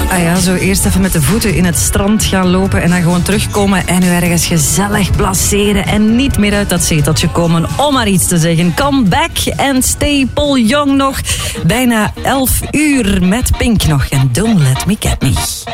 Ah ja, zo eerst even met de voeten in het strand gaan lopen en dan gewoon terugkomen en u ergens gezellig placeren en niet meer uit dat zeteltje komen, om maar iets te zeggen. Come back and stay Paul Young nog. Bijna 11 uur met Pink nog en Don't Let Me Get Me.